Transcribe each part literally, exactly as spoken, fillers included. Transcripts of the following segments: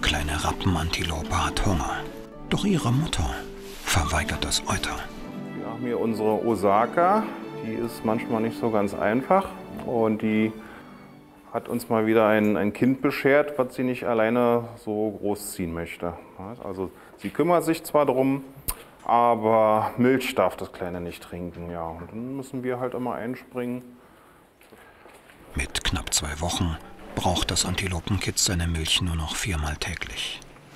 kleine Rappenantilope hat Hunger. Doch ihre Mutter verweigert das Euter. Wir haben hier unsere Osaka. Die ist manchmal nicht so ganz einfach. Und die hat uns mal wieder ein, ein Kind beschert, was sie nicht alleine so großziehen möchte. Also sie kümmert sich zwar darum, aber Milch darf das Kleine nicht trinken. Ja, und dann müssen wir halt immer einspringen. Mit knapp zwei Wochen braucht das Antilopenkitz seine Milch nur noch viermal täglich.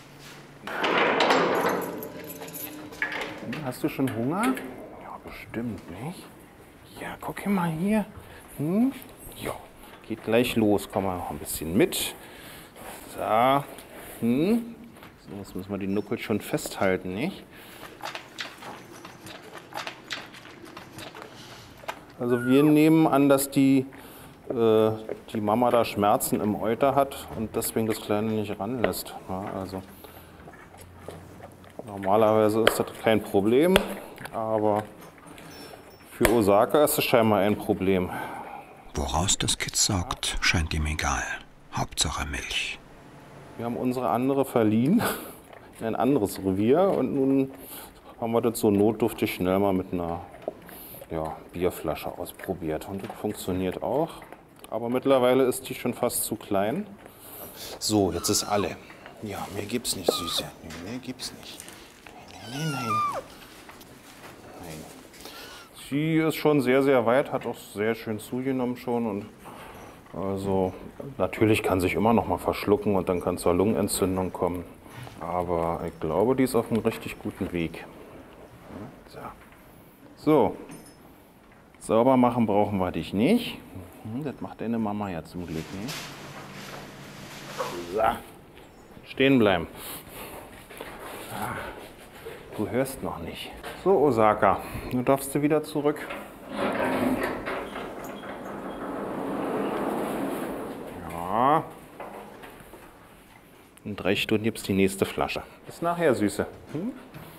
Hast du schon Hunger? Ja, bestimmt nicht. Ja, guck mal hier. Hm? Ja, geht gleich los. Komm mal noch ein bisschen mit. So. Hm? So, jetzt müssen wir die Nuckel schon festhalten, nicht? Also wir nehmen an, dass die äh, die Mama da Schmerzen im Euter hat und deswegen das Kleine nicht ranlässt. Ja, also normalerweise ist das kein Problem, aber für Osaka ist es scheinbar ein Problem. Woraus das Kitz saugt, scheint ihm egal. Hauptsache Milch. Wir haben unsere andere verliehen in ein anderes Revier und nun haben wir das so notdürftig schnell mal mit einer ja, Bierflasche ausprobiert. Und das funktioniert auch. Aber mittlerweile ist die schon fast zu klein. So, jetzt ist alle. Ja, mehr gibt's nicht, Süße. Nee, mehr gibt's nicht. Nein, nein, nein. Nein. Sie ist schon sehr, sehr weit, hat auch sehr schön zugenommen schon. Und also, natürlich kann sich immer noch mal verschlucken und dann kann zur Lungenentzündung kommen. Aber ich glaube, die ist auf einem richtig guten Weg. So. So. Sauber machen brauchen wir dich nicht. Das macht deine Mama ja zum Glück nicht. So. Stehen bleiben. Du hörst noch nicht. So, Osaka, du darfst du wieder zurück. Ja. In drei Stunden gibt es die nächste Flasche. Bis nachher, Süße. Hm?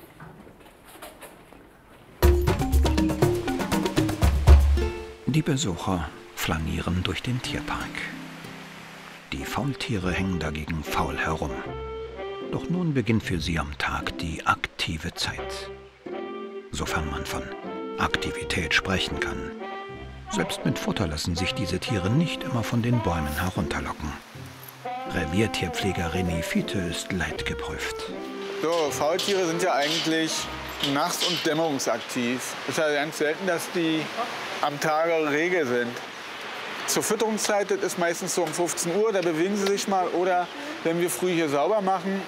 Die Besucher flanieren durch den Tierpark. Die Faultiere hängen dagegen faul herum. Doch nun beginnt für sie am Tag die aktive Zeit. Sofern man von Aktivität sprechen kann. Selbst mit Futter lassen sich diese Tiere nicht immer von den Bäumen herunterlocken. Reviertierpfleger René Fiete ist leidgeprüft. So, Faultiere sind ja eigentlich nachts- und dämmerungsaktiv. Es ist ja ganz selten, dass die am Tage rege sind. Zur Fütterungszeit, das ist meistens so um fünfzehn Uhr, da bewegen sie sich mal. Oder wenn wir früh hier sauber machen.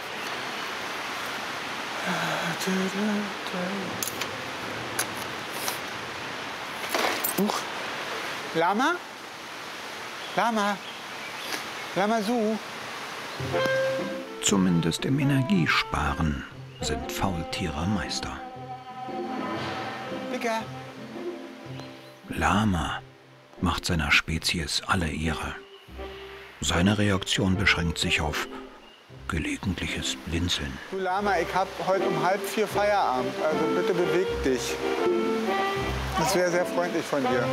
Huch. Lama? Lama? Lama Su? Zumindest im Energiesparen sind Faultiere Meister. Dicker. Lama macht seiner Spezies alle Ehre. Seine Reaktion beschränkt sich auf gelegentliches Blinzeln. Du Lama, ich hab heute um halb vier Feierabend, also bitte beweg dich. Das wäre sehr freundlich von dir.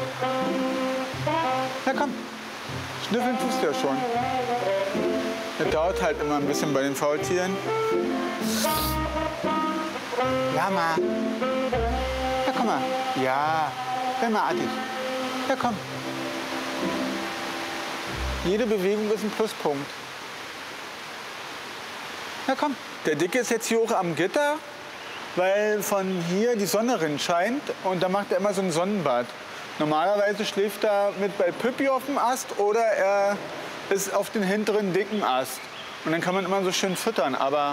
Na komm, schnüffeln tust du ja schon. Das dauert halt immer ein bisschen bei den Faultieren. Lama. Ja, komm mal. Ja, sei mal artig. Ja, komm. Jede Bewegung ist ein Pluspunkt. Na komm. Der Dicke ist jetzt hier hoch am Gitter, weil von hier die Sonne rin scheint und da macht er immer so ein Sonnenbad. Normalerweise schläft er mit bei Püppi auf dem Ast oder er ist auf den hinteren dicken Ast. Und dann kann man immer so schön füttern, aber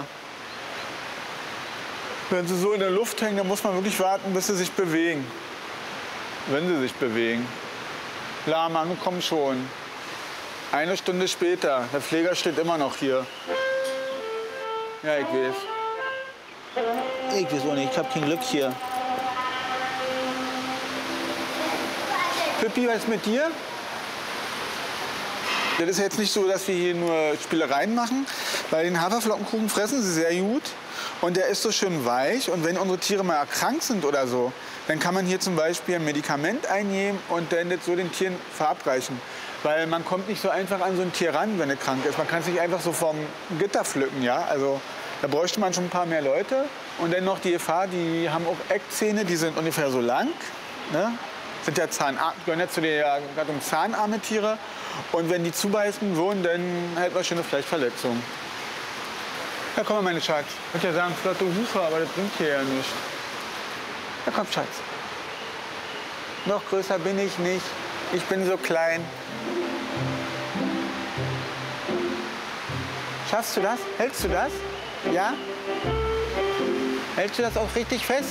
wenn sie so in der Luft hängen, dann muss man wirklich warten, bis sie sich bewegen. Wenn sie sich bewegen. Lama, nun komm schon. Eine Stunde später, der Pfleger steht immer noch hier. Ja, ich weiß. Ich weiß auch nicht, ich hab kein Glück hier. Pippi, was ist mit dir? Das ist jetzt nicht so, dass wir hier nur Spielereien machen, weil den Haferflockenkuchen fressen sie sehr gut und der ist so schön weich. Und wenn unsere Tiere mal erkrankt sind oder so, dann kann man hier zum Beispiel ein Medikament einnehmen und dann das so den Tieren verabreichen. Weil man kommt nicht so einfach an so ein Tier ran, wenn es krank ist. Man kann es nicht einfach so vom Gitter pflücken, ja. Also da bräuchte man schon ein paar mehr Leute. Und dann noch die Gefahr, die haben auch Eckzähne, die sind ungefähr so lang. Ne? Sind ja Zahnarme, gehören ja zu der Gattung zahnarme Tiere. Und wenn die zubeißen würden, dann hätten wir schon eine Fleischverletzung. Ja, komm mal, meine Schatz. Ich würde ja sagen, flotte Hufe, aber das bringt hier ja nichts. Ja, komm, Schatz. Noch größer bin ich nicht. Ich bin so klein. Schaffst du das? Hältst du das? Ja? Hältst du das auch richtig fest?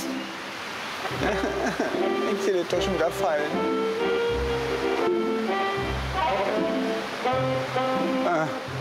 Ich sehe den doch schon wieder fallen. Ah.